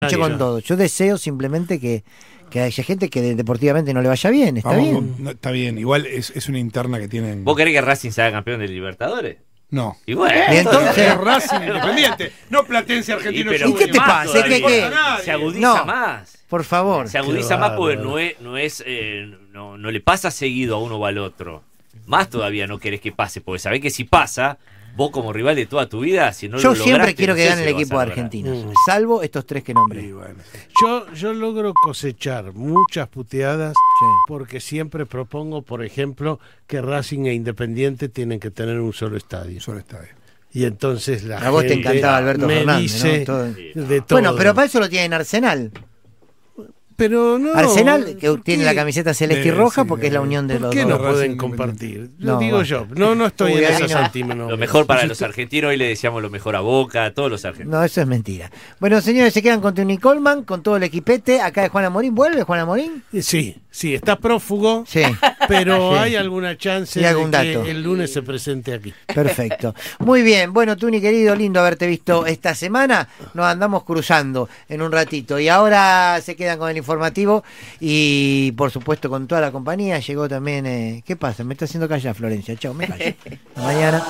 con todo. Yo deseo simplemente que haya gente que deportivamente no le vaya bien. ¿Está bien? No, está bien. Igual es una interna que tienen. ¿Vos querés que Racing se haga campeón de Libertadores? No. Y bueno, ¿Y entonces? Racing Independiente. No Platense Argentino. ¿Y qué te pasa? ¿Qué? Se agudiza más. Por favor. Se agudiza más porque no le pasa seguido a uno o al otro. Más todavía no querés que pase, porque sabés que si pasa, vos como rival de toda tu vida, si no yo lo lograste, siempre quiero que no sé gane si el lo vas equipo a de lograr. Argentina, salvo estos tres que nombré. Sí, bueno, sí. Yo logro cosechar muchas puteadas porque siempre propongo, por ejemplo, que Racing e Independiente tienen que tener un solo estadio. Solo estadio. Y entonces la A vos te gente encantaba Alberto me Fernández, dice ¿no? Todo. de todo. Bueno, pero para eso lo tienen Arsenal. Pero no, Arsenal, que ¿por tiene qué? la camiseta celeste y roja, Sí, porque es la unión de ¿Por los qué dos. no Racing pueden Independiente. compartir? No, Lo digo basta. yo. No estoy Uy, en ahí esa no. santimonia. Lo mejor para los argentinos, hoy le decíamos lo mejor a Boca, a todos los argentinos. No, eso es mentira. Bueno, señores, se quedan con Tony Coleman, con todo el equipete. Acá de Juan Amorín. ¿Vuelve Juan Amorín? Sí, está prófugo, Sí. pero Sí. hay alguna chance Y de algún dato. que el lunes se presente aquí. Perfecto. Muy bien. Bueno, Tuni, querido, lindo haberte visto esta semana. Nos andamos cruzando en un ratito. Y ahora se quedan con el informativo y, por supuesto, con toda la compañía. Llegó también... ¿Qué pasa? Me está haciendo callar Florencia. Chao, me callo. Hasta mañana.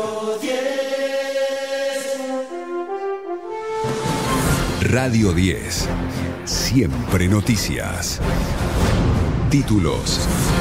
Radio 10. Siempre noticias. Títulos.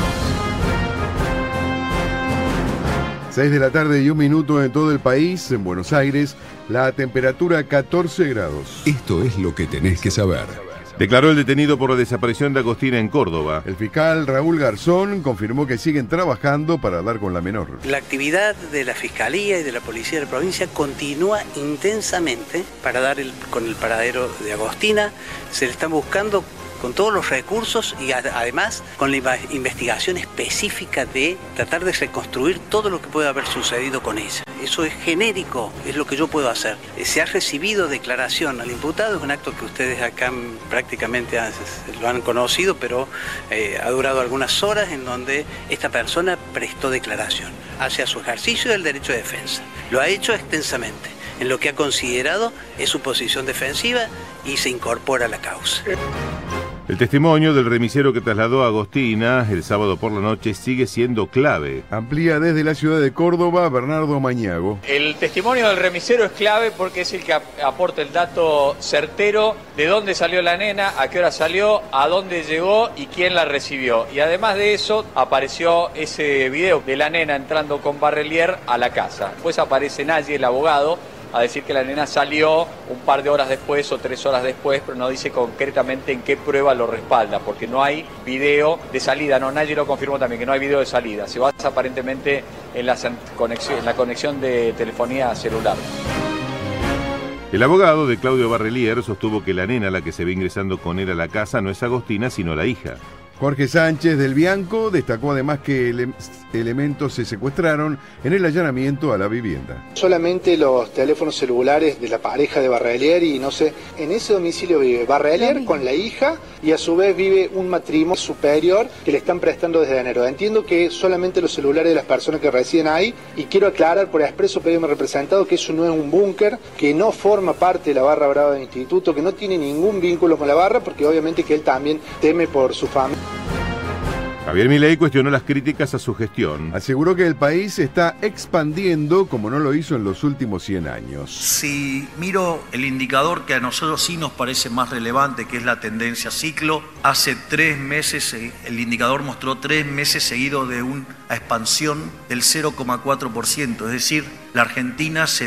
6 de la tarde y 1 minuto en todo el país. En Buenos Aires, la temperatura 14 grados. Esto es lo que tenés que saber. Declaró el detenido por la desaparición de Agostina en Córdoba. El fiscal Raúl Garzón confirmó que siguen trabajando para dar con la menor. La actividad de la Fiscalía y de la Policía de la provincia continúa intensamente para dar con el paradero de Agostina. Se le están buscando con todos los recursos y además con la investigación específica de tratar de reconstruir todo lo que puede haber sucedido con ella. Eso es genérico, es lo que yo puedo hacer. Se ha recibido declaración al imputado, es un acto que ustedes acá prácticamente lo han conocido, pero ha durado algunas horas en donde esta persona prestó declaración hacia su ejercicio del derecho de defensa. Lo ha hecho extensamente en lo que ha considerado es su posición defensiva y se incorpora a la causa. El testimonio del remisero que trasladó a Agostina el sábado por la noche sigue siendo clave. Amplía desde la ciudad de Córdoba Bernardo Mañago. El testimonio del remisero es clave porque es el que aporta el dato certero de dónde salió la nena, a qué hora salió, a dónde llegó y quién la recibió. Y además de eso apareció ese video de la nena entrando con Barrelier a la casa. Después aparece Naye, el abogado, a decir que la nena salió un par de horas después o 3 horas después, pero no dice concretamente en qué prueba lo respalda, porque no hay video de salida. No, Naye lo confirmó también, que no hay video de salida. Se basa aparentemente en la conexión de telefonía celular. El abogado de Claudio Barrelier sostuvo que la nena, la que se ve ingresando con él a la casa, no es Agostina, sino la hija. Jorge Sánchez del Bianco destacó además que elementos se secuestraron en el allanamiento a la vivienda. Solamente los teléfonos celulares de la pareja de Barrelier y no sé, en ese domicilio vive Barrelier con la hija y a su vez vive un matrimonio superior que le están prestando desde enero. Entiendo que solamente los celulares de las personas que residen ahí y quiero aclarar por expreso pedirme representado que eso no es un búnker, que no forma parte de la barra brava del instituto, que no tiene ningún vínculo con la barra porque obviamente que él también teme por su familia. Javier Milei cuestionó las críticas a su gestión. Aseguró que el país se está expandiendo como no lo hizo en los últimos 100 años. Si miro el indicador que a nosotros sí nos parece más relevante, que es la tendencia ciclo, hace 3 meses el indicador mostró 3 meses seguidos de una expansión del 0,4%, es decir, la Argentina se